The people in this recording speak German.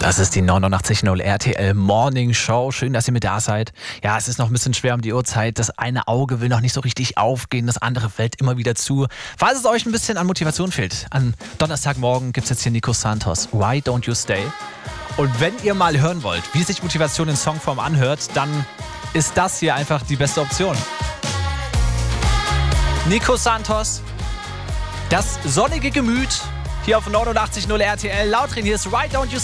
Das ist die 89.0 RTL Morning Show. Schön, dass ihr mit da seid. Ja, es ist noch ein bisschen schwer um die Uhrzeit. Das eine Auge will noch nicht so richtig aufgehen, das andere fällt immer wieder zu. Falls es euch ein bisschen an Motivation fehlt, am Donnerstagmorgen gibt es jetzt hier Nico Santos. Why Don't You Stay? Und wenn ihr mal hören wollt, wie sich Motivation in Songform anhört, dann ist das hier einfach die beste Option. Nico Santos, das sonnige Gemüt hier auf 89.0 RTL. Laut drin, hier ist Why Don't You